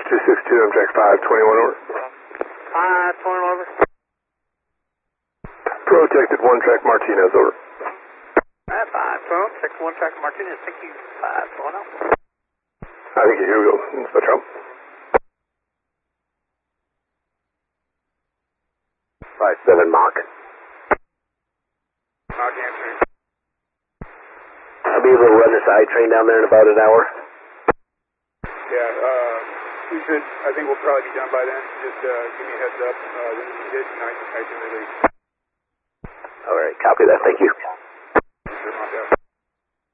262, I'm track 521 over. 521 over. Protected 1 track Martinez over. 512, check 1 track Martinez, thank you. 520. I think here we go. That's Trump. 57 Mach. Mach answering. I'll be able to run this I train down there in about an hour. Yeah, we should, I think we'll probably be done by then. Just give me a heads up when you need it, and I can release. All right, copy that. Thank you. Sure,